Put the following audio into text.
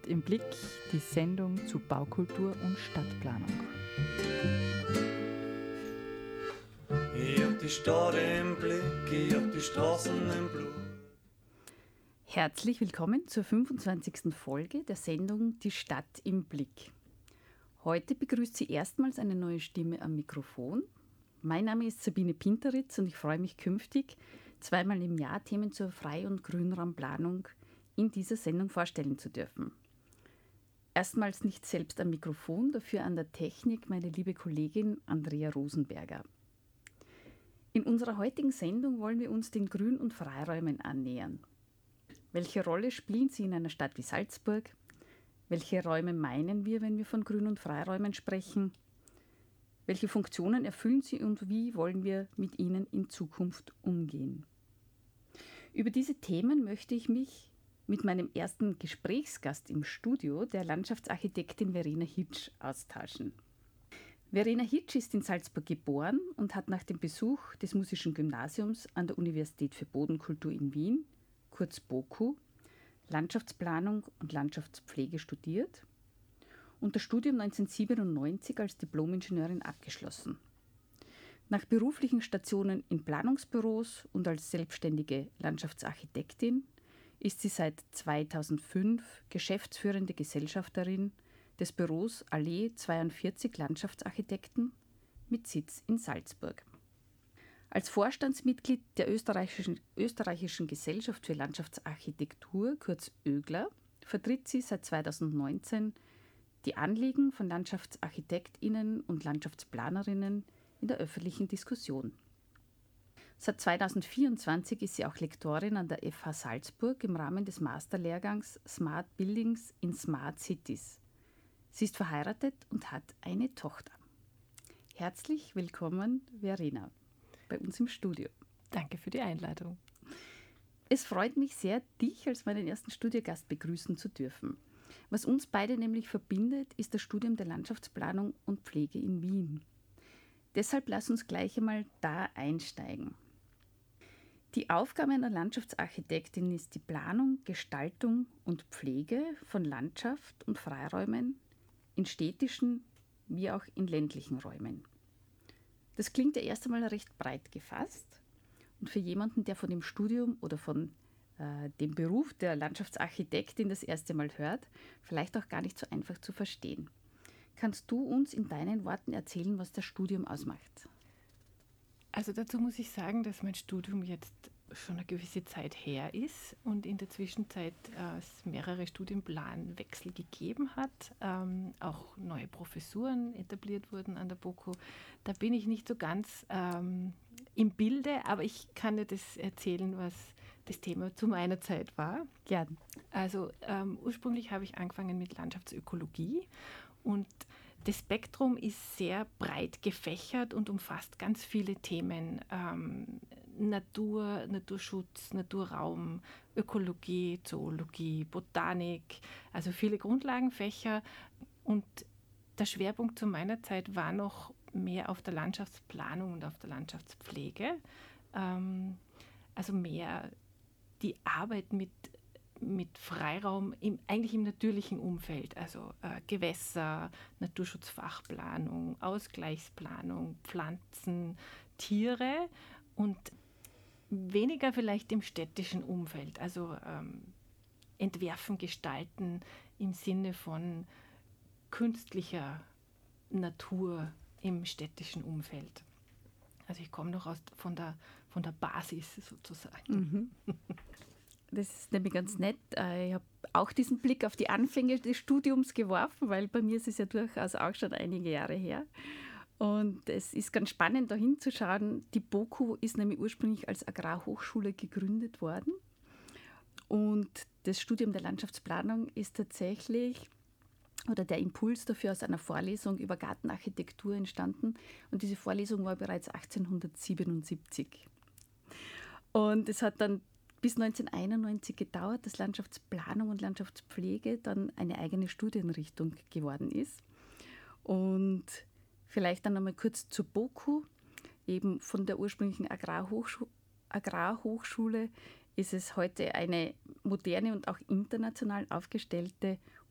Stadt im Blick, die Sendung zu Baukultur und Stadtplanung. Ich hab die Stadt im Blick, ich hab die Straßen im Blut. Herzlich willkommen zur 25. Folge der Sendung Die Stadt im Blick. Heute begrüßt sie erstmals eine neue Stimme am Mikrofon. Mein Name ist Sabine Pinteritz und ich freue mich künftig, zweimal im Jahr Themen zur Frei- und Grünraumplanung in dieser Sendung vorstellen zu dürfen. Erstmals nicht selbst am Mikrofon, dafür an der Technik meine liebe Kollegin Andrea Rosenberger. In unserer heutigen Sendung wollen wir uns den Grün- und Freiräumen annähern. Welche Rolle spielen sie in einer Stadt wie Salzburg? Welche Räume meinen wir, wenn wir von Grün- und Freiräumen sprechen? Welche Funktionen erfüllen sie und wie wollen wir mit ihnen in Zukunft umgehen? Über diese Themen möchte ich mich mit meinem ersten Gesprächsgast im Studio, der Landschaftsarchitektin Verena Hitsch, austauschen. Verena Hitsch ist in Salzburg geboren und hat nach dem Besuch des Musischen Gymnasiums an der Universität für Bodenkultur in Wien, kurz BOKU, Landschaftsplanung und Landschaftspflege studiert und das Studium 1997 als Diplom-Ingenieurin abgeschlossen. Nach beruflichen Stationen in Planungsbüros und als selbstständige Landschaftsarchitektin ist sie seit 2005 geschäftsführende Gesellschafterin des Büros Allee 42 Landschaftsarchitekten mit Sitz in Salzburg. Als Vorstandsmitglied der österreichischen Gesellschaft für Landschaftsarchitektur, kurz ÖGLA, vertritt sie seit 2019 die Anliegen von LandschaftsarchitektInnen und Landschaftsplanerinnen in der öffentlichen Diskussion. Seit 2024 ist sie auch Lektorin an der FH Salzburg im Rahmen des Masterlehrgangs Smart Buildings in Smart Cities. Sie ist verheiratet und hat eine Tochter. Herzlich willkommen, Verena, bei uns im Studio. Danke für die Einladung. Es freut mich sehr, dich als meinen ersten Studiogast begrüßen zu dürfen. Was uns beide nämlich verbindet, ist das Studium der Landschaftsplanung und Pflege in Wien. Deshalb lass uns gleich einmal da einsteigen. Die Aufgabe einer Landschaftsarchitektin ist die Planung, Gestaltung und Pflege von Landschaft und Freiräumen in städtischen wie auch in ländlichen Räumen. Das klingt ja erst einmal recht breit gefasst und für jemanden, der von dem Studium oder von dem Beruf der Landschaftsarchitektin das erste Mal hört, vielleicht auch gar nicht so einfach zu verstehen. Kannst du uns in deinen Worten erzählen, was das Studium ausmacht? Also dazu muss ich sagen, dass mein Studium jetzt schon eine gewisse Zeit her ist und in der Zwischenzeit es mehrere Studienplanwechsel gegeben hat, auch neue Professuren etabliert wurden an der BOKU. Da bin ich nicht so ganz im Bilde, aber ich kann dir das erzählen, was das Thema zu meiner Zeit war. Gern. Also ursprünglich habe ich angefangen mit Landschaftsökologie und das Spektrum ist sehr breit gefächert und umfasst ganz viele Themen. Natur, Naturschutz, Naturraum, Ökologie, Zoologie, Botanik, also viele Grundlagenfächer. Und der Schwerpunkt zu meiner Zeit war noch mehr auf der Landschaftsplanung und auf der Landschaftspflege. Also mehr die Arbeit mit Freiraum eigentlich im natürlichen Umfeld, also Gewässer, Naturschutzfachplanung, Ausgleichsplanung, Pflanzen, Tiere und weniger vielleicht im städtischen Umfeld, also entwerfen, gestalten im Sinne von künstlicher Natur im städtischen Umfeld. Also ich komme noch von der Basis sozusagen. Mhm. Das ist nämlich ganz nett. Ich habe auch diesen Blick auf die Anfänge des Studiums geworfen, weil bei mir ist es ja durchaus auch schon einige Jahre her. Und es ist ganz spannend, da hinzuschauen. Die BOKU ist nämlich ursprünglich als Agrarhochschule gegründet worden. Und das Studium der Landschaftsplanung ist tatsächlich, oder der Impuls dafür aus einer Vorlesung über Gartenarchitektur entstanden. Und diese Vorlesung war bereits 1877. Und es hat dann bis 1991 gedauert, dass Landschaftsplanung und Landschaftspflege dann eine eigene Studienrichtung geworden ist. Und vielleicht dann nochmal kurz zur BOKU. Eben von der ursprünglichen Agrarhochschule ist es heute eine moderne und auch international aufgestellte